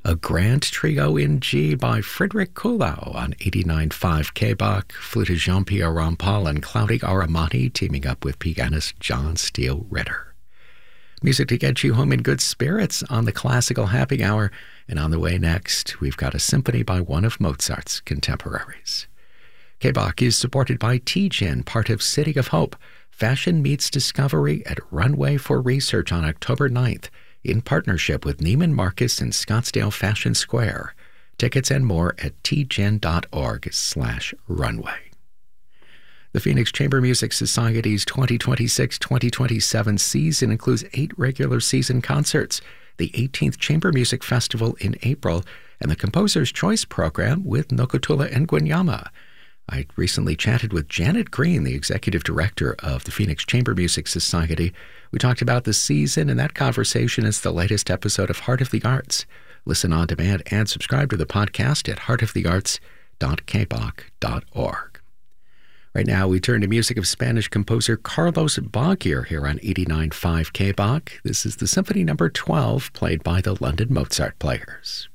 A Grand Trio in G by Friedrich Kuhlau on 89.5 KBach, flutist Jean-Pierre Rampal and Claudia Aramati teaming up with pianist John Steele Ritter. Music to get you home in good spirits on the Classical Happy Hour. And on the way next, we've got a symphony by one of Mozart's contemporaries. KBach is supported by T-Gin, part of City of Hope. Fashion meets discovery at Runway for Research on October 9th in partnership with Neiman Marcus in Scottsdale Fashion Square. Tickets and more at tgin.org/runway. The Phoenix Chamber Music Society's 2026-2027 season includes 8 regular season concerts, the 18th Chamber Music Festival in April, and the Composer's Choice Program with Nokutula Ngwenyama. I recently chatted with Janet Green, the executive director of the Phoenix Chamber Music Society. We talked about the season, and that conversation is the latest episode of Heart of the Arts. Listen on demand and subscribe to the podcast at heartofthearts.kbach.org. Right now, we turn to music of Spanish composer Carlos Baguer here on 89.5 KBach. This is the Symphony No. 12, played by the London Mozart Players.